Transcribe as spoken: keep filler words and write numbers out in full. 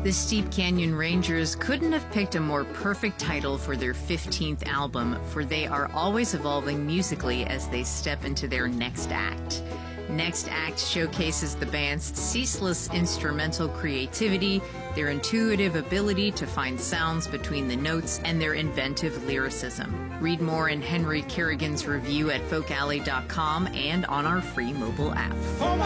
The Steep Canyon Rangers couldn't have picked a more perfect title for their fifteenth album, for they are always evolving musically as they step into their next act. Next Act showcases the band's ceaseless instrumental creativity, their intuitive ability to find sounds between the notes, and their inventive lyricism. Read more in Henry Kerrigan's review at folk alley dot com and on our free mobile app.